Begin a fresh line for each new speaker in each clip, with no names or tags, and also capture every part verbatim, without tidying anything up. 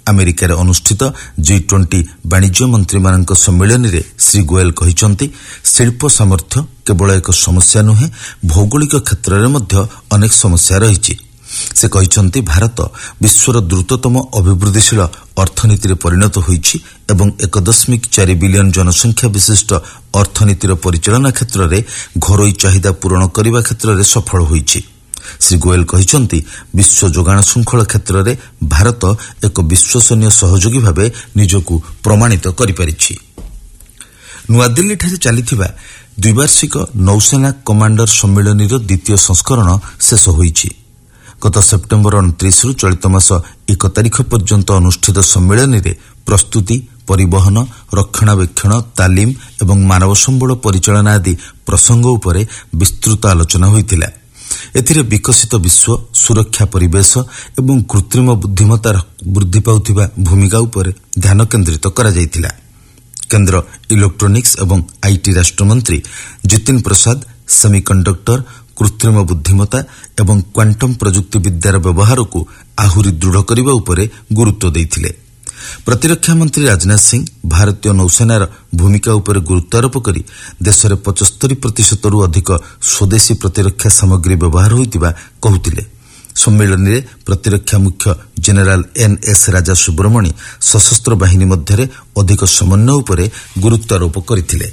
ଆମେରିକାରେ ଅନୁଷ୍ଠିତ G twenty ବାଣିଜ୍ୟ ମନ୍ତ୍ରୀମାନଙ୍କ ସମ୍ମିଳନୀରେ ଶ୍ରୀ ଗୋୟଲ କହିଛନ୍ତି ଶିଳ୍ପ ସାମର୍ଥ୍ୟ କେବଳ ଏକ ସମସ୍ୟା ନୁହେଁ, ଭୌଗୋଳିକ କ୍ଷେତ୍ରରେ ମଧ୍ୟ ଅନେକ ସମସ୍ୟା ରହିଛି। ସେ କହିଛନ୍ତି ଭାରତ ବିଶ୍ୱର ଦ୍ରୁତତମ ଅଭିବୃଦ୍ଧିଶୀଳ ଅର୍ଥନୀତିରେ ପରିଣତ ହୋଇଛି ଏବଂ ଏକ ଦଶମିକ ଚାରି ବିଲିୟନ ଜନସଂଖ୍ୟା ବିଶିଷ୍ଟ ଅର୍ଥନୀତିର ପରିଚାଳନା କ୍ଷେତ୍ରରେ ଘରୋଇ ଚାହିଦା ପୂରଣ କରିବା କ୍ଷେତ୍ରରେ ସଫଳ ହୋଇଛି। ଶ୍ରୀ ଗୋୟଲ କହିଛନ୍ତି ବିଶ୍ୱ ଯୋଗାଣ ଶୃଙ୍ଖଳ କ୍ଷେତ୍ରରେ ଭାରତ ଏକ ବିଶ୍ୱସନୀୟ ସହଯୋଗୀ ଭାବେ ନିଜକୁ ପ୍ରମାଣିତ କରିପାରିଛି। ନୂଆଦିଲ୍ଲୀଠାରେ ଚାଲିଥିବା ଦ୍ୱିବାର୍ଷିକ ନୌସେନା କମାଣ୍ଡର ସମ୍ମିଳନୀର ଦ୍ୱିତୀୟ ସଂସ୍କରଣ ଶେଷ ହୋଇଛି। ଗତ ସେପ୍ଟେମ୍ବର ଅଣତିରିଶରୁ ଚଳିତ ମାସ ଏକ ତାରିଖ ପର୍ଯ୍ୟନ୍ତ ଅନୁଷ୍ଠିତ ସମ୍ମିଳନୀରେ ପ୍ରସ୍ତୁତି, ପରିବହନ, ରକ୍ଷଣାବେକ୍ଷଣ, ତାଲିମ ଏବଂ ମାନବ ସମ୍ବଳ ପରିଚାଳନା ଆଦି ପ୍ରସଙ୍ଗ ଉପରେ ବିସ୍ତୃତ ଆଲୋଚନା ହୋଇଥିଲା। ଏଥିରେ ବିକଶିତ ବିଶ୍ୱ, ସୁରକ୍ଷା ପରିବେଶ ଏବଂ କୃତ୍ରିମ ବୁଦ୍ଧିମତ୍ତାର ବୃଦ୍ଧି ପାଉଥିବା ଭୂମିକା ଉପରେ ଧ୍ୟାନ କେନ୍ଦ୍ରିତ କରାଯାଇଥିଲା। କେନ୍ଦ୍ର ଇଲେକ୍ଟ୍ରୋନିକ୍ସ ଏବଂ ଆଇଟି ରାଷ୍ଟ୍ରମନ୍ତ୍ରୀ ଜିତିନ ପ୍ରସାଦ ସେମିକଣ୍ଡକ୍ଟର, କୃତ୍ରିମ ବୁଦ୍ଧିମତ୍ତା ଏବଂ କ୍ୱାଣ୍ଟମ ପ୍ରଯୁକ୍ତି ବିଦ୍ୟାର ବ୍ୟବହାରକୁ ଆହୁରି ଦୃଢ଼ କରିବା ଉପରେ ଗୁରୁତ୍ୱ ଦେଇଥିଲେ। ପ୍ରତିରକ୍ଷା ମନ୍ତ୍ରୀ ରାଜନାଥ ସିଂ ଭାରତୀୟ ନୌସେନାର ଭୂମିକା ଉପରେ ଗୁରୁତ୍ୱ ଆରୋପ କରି ଦେଶରେ ପଚସ୍ତରୀ ପ୍ରତିଶତରୁ ଅଧିକ ସ୍ୱଦେଶୀ ପ୍ରତିରକ୍ଷା ସାମଗ୍ରୀ ବ୍ୟବହାର ହୋଇଥିବା କହୁଥିଲେ। ସମ୍ମିଳନୀରେ ପ୍ରତିରକ୍ଷା ମୁଖ୍ୟ ଜେନେରାଲ ଏନ୍ଏସ୍ ରାଜା ସୁବ୍ରମଣି ସଶସ୍ତ୍ର ବାହିନୀ ମଧ୍ୟରେ ଅଧିକ ସମନ୍ୱୟ ଉପରେ ଗୁରୁତ୍ୱ ଆରୋପ କରିଥିଲେ।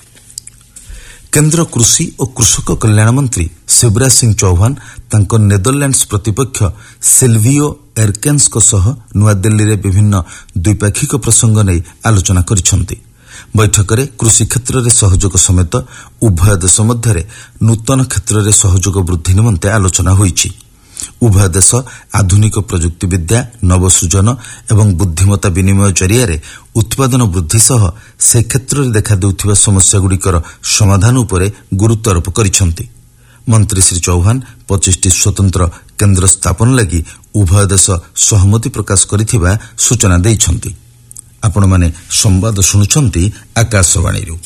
କେନ୍ଦ୍ର କୃଷି ଓ କୃଷକ କଲ୍ୟାଣ ମନ୍ତ୍ରୀ ଶିବରାଜ ସିଂ ଚୌହାନ ତାଙ୍କ ନେଦରଲ୍ୟାଣ୍ଡସ ପ୍ରତିପକ୍ଷ ସିଲଭିଓ ଏରକେନ୍ସଙ୍କ ସହ ନୂଆଦିଲ୍ଲୀରେ ବିଭିନ୍ନ ଦ୍ୱିପାକ୍ଷିକ ପ୍ରସଙ୍ଗ ନେଇ ଆଲୋଚନା କରିଛନ୍ତି। ବୈଠକରେ କୃଷି କ୍ଷେତ୍ରରେ ସହଯୋଗ ସମେତ ଉଭୟ ଦେଶ ମଧ୍ୟରେ ନୂତନ କ୍ଷେତ୍ରରେ ସହଯୋଗ ବୃଦ୍ଧି ନିମନ୍ତେ ଆଲୋଚନା ହୋଇଛି। ଉଭୟ ଦେଶ ଆଧୁନିକ ପ୍ରଯୁକ୍ତିବିଦ୍ୟା, ନବସୃଜନ ଏବଂ ବୁଦ୍ଧିମତ୍ତା ବିନିମୟ ଜରିଆରେ ଉତ୍ପାଦନ ବୃଦ୍ଧି ସହ ସେ କ୍ଷେତ୍ରରେ ଦେଖାଦେଉଥିବା ସମସ୍ୟାଗୁଡ଼ିକର ସମାଧାନ ଉପରେ ଗୁରୁତ୍ୱ ଆରୋପ କରିଛନ୍ତି। ମନ୍ତ୍ରୀ ଶ୍ରୀ ଚୌହାନ ପଚିଶଟି ସ୍ୱତନ୍ତ୍ର କେନ୍ଦ୍ର ସ୍ଥାପନ ଲାଗି ଉଭୟ ଦେଶ ସହମତି ପ୍ରକାଶ କରିଥିବା ସୂଚନା ଦେଇଛନ୍ତି। ଆପଣମାନେ ସମ୍ବାଦ ଶୁଣୁଛନ୍ତି ଆକାଶବାଣୀରୁ।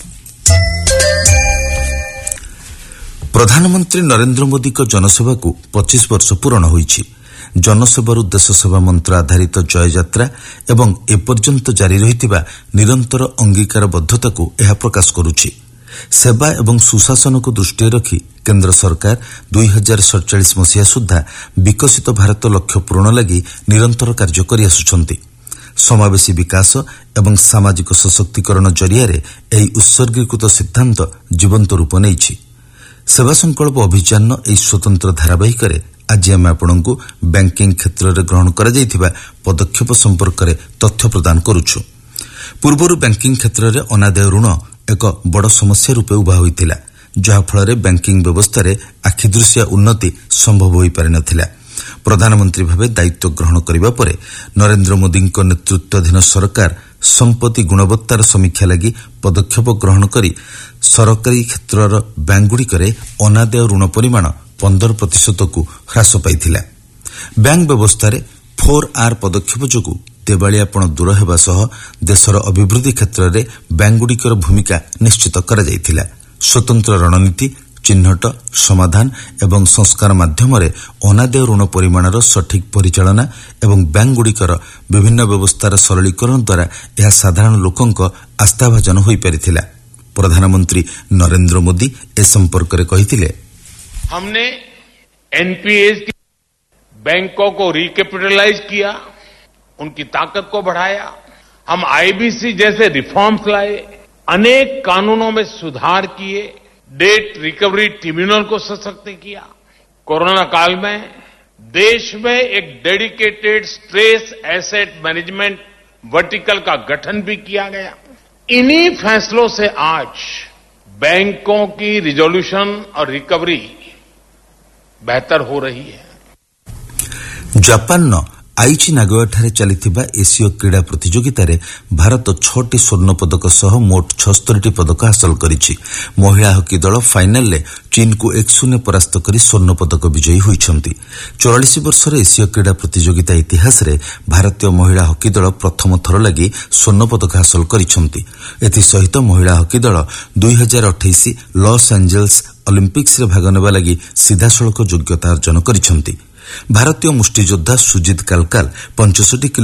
ପ୍ରଧାନମନ୍ତ୍ରୀ ନରେନ୍ଦ୍ର ମୋଦିଙ୍କ ଜନସେବାକୁ ପଚିଶ ବର୍ଷ ପୂରଣ ହୋଇଛି। ଜନସେବାରୁ ଦେଶସେବା ମନ୍ତ୍ର ଆଧାରିତ ଜୟଯାତ୍ରା ଏବଂ ଏପର୍ଯ୍ୟନ୍ତ ଜାରି ରହିଥିବା ନିରନ୍ତର ଅଙ୍ଗୀକାରବଦ୍ଧତାକୁ ଏହା ପ୍ରକାଶ କରୁଛି। ସେବା ଏବଂ ସୁଶାସନକୁ ଦୃଷ୍ଟିରେ ରଖି କେନ୍ଦ୍ର ସରକାର ଦୁଇ ହଜାର ସତଚାଳିଶ ମସିହା ସୁଦ୍ଧା ବିକଶିତ ଭାରତ ଲକ୍ଷ୍ୟ ପୂରଣ ଲାଗି ନିରନ୍ତର କାର୍ଯ୍ୟ କରିଆସୁଛନ୍ତି। ସମାବେଶୀ ବିକାଶ ଏବଂ ସାମାଜିକ ସଶକ୍ତିକରଣ ଜରିଆରେ ଏହି ଉତ୍ସର୍ଗୀକୃତ ସିଦ୍ଧାନ୍ତ ଜୀବନ୍ତ ରୂପ ନେଇଛି। ସେବା ସଂକଳ୍ପ ଅଭିଯାନର ଏହି ସ୍ୱତନ୍ତ୍ର ଧାରାବାହିକରେ ଆଜି ଆମେ ଆପଣଙ୍କୁ ବ୍ୟାଙ୍କିଂ କ୍ଷେତ୍ରରେ ଗ୍ରହଣ କରାଯାଇଥିବା ପଦକ୍ଷେପ ସମ୍ପର୍କରେ ତଥ୍ୟ ପ୍ରଦାନ କରୁଛୁ। ପୂର୍ବରୁ ବ୍ୟାଙ୍କିଂ କ୍ଷେତ୍ରରେ ଅନାଦାୟ ଋଣ ଏକ ବଡ଼ ସମସ୍ୟା ରୂପେ ଉଭା ହୋଇଥିଲା, ଯାହାଫଳରେ ବ୍ୟାଙ୍କିଂ ବ୍ୟବସ୍ଥାରେ ଆଖିଦୃଶିଆ ଉନ୍ନତି ସମ୍ଭବ ହୋଇପାରିନଥିଲା। ପ୍ରଧାନମନ୍ତ୍ରୀ ଭାବେ ଦାୟିତ୍ୱ ଗ୍ରହଣ କରିବା ପରେ ନରେନ୍ଦ୍ର ମୋଦିଙ୍କ ନେତୃତ୍ୱାଧୀନ ସରକାର ସମ୍ପତ୍ତି ଗୁଣବତ୍ତାର ସମୀକ୍ଷା ଲାଗି ପଦକ୍ଷେପ ଗ୍ରହଣ କରି ସରକାରୀ କ୍ଷେତ୍ରର ବ୍ୟାଙ୍କଗୁଡ଼ିକରେ ଅନାଦାୟ ଋଣ ପରିମାଣ ପନ୍ଦର ପ୍ରତିଶତକୁ ହ୍ରାସ ପାଇଥିଲା। ବ୍ୟାଙ୍କ ବ୍ୟବସ୍ଥାରେ ଫୋର୍ ଆର୍ ପଦକ୍ଷେପ ଯୋଗୁଁ ଦେବାଳିଆପଣ ଦୂର ହେବା ସହ ଦେଶର ଅଭିବୃଦ୍ଧି କ୍ଷେତ୍ରରେ ବ୍ୟାଙ୍କଗୁଡ଼ିକର ଭୂମିକା ନିଶ୍ଚିତ କରାଯାଇଥିଲା। ସ୍ୱତନ୍ତ୍ର ରଣନୀତି, ଚିହ୍ନଟ, ସମାଧାନ ଏବଂ ସଂସ୍କାର ମାଧ୍ୟମରେ ଅନାଦାୟ ଋଣ ପରିମାଣର ସଠିକ୍ ପରିଚାଳନା ଏବଂ ବ୍ୟାଙ୍କଗୁଡ଼ିକର ବିଭିନ୍ନ ବ୍ୟବସ୍ଥାର ସରଳୀକରଣ ଦ୍ୱାରା ଏହା ସାଧାରଣ ଲୋକଙ୍କ ଆସ୍ଥାଭାଜନ ହୋଇପାରିଥିଲା। ପ୍ରଧାନମନ୍ତ୍ରୀ ନରେନ୍ଦ୍ର ମୋଦି ଏ ସମ୍ପର୍କରେ କହିଥିଲେ,
हमने एनपीएस की बैंकों को रिकैपिटलाइज किया, उनकी ताकत को बढ़ाया। हम आईबीसी जैसे रिफॉर्म्स लाए, अनेक कानूनों में सुधार किए, डेट रिकवरी ट्रिब्यूनल को सशक्त किया। कोरोना काल में देश में एक dedicated stress asset management vertical का गठन भी किया गया। इन्हीं फैसलों से आज बैंकों की रिजोल्यूशन और रिकवरी बेहतर हो रही है।
जापान आईची नागोयाଠାରେ ଚାଲିଥିବା ଏସୀୟ କ୍ରୀଡ଼ା ପ୍ରତିଯୋଗିତାରେ ଭାରତ ଛଅଟି ସ୍ୱର୍ଣ୍ଣ ପଦକ ସହ ମୋଟ ଛଅସ୍ତରୀଟି ପଦକ ହାସଲ କରିଛି। ମହିଳା ହକି ଦଳ ଫାଇନାଲରେ ଚୀନକୁ ଏକ ଶୂନ ପରାସ୍ତ କରି ସ୍ୱର୍ଣ୍ଣ ପଦକ ବିଜୟୀ ହୋଇଛନ୍ତି। ଚଉରାଳିଶ ବର୍ଷର ଏସୀୟ କ୍ରୀଡ଼ା ପ୍ରତିଯୋଗିତା ଇତିହାସରେ ଭାରତୀୟ ମହିଳା ହକି ଦଳ ପ୍ରଥମ ଥର ଲାଗି ସ୍ୱର୍ଣ୍ଣ ପଦକ ହାସଲ କରିଛନ୍ତି। ଏଥିସହିତ ମହିଳା ହକି ଦଳ ଦୁଇ ହଜାର ଅଠେଇଶ ଲସ୍ ଆଞ୍ଜେଲସ୍ ଅଲିମ୍ପିକ୍ସରେ ଭାଗ ନେବା ଲାଗି ସିଧାସଳଖ ଯୋଗ୍ୟତା ଅର୍ଜନ କରିଛନ୍ତି। ଭାରତୀୟ ମୁଷ୍ଟିଯୋଦ୍ଧା ସୁଜିତ କାଲକାଲ ପଞ୍ଚଷଠି